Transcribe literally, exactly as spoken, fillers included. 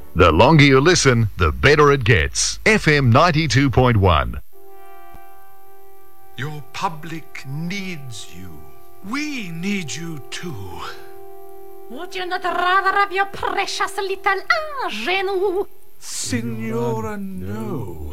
The longer you listen, the better it gets. F M ninety-two point one. Your public needs you. We need you too. Would you not rather have your precious little ingenue? Signora, no.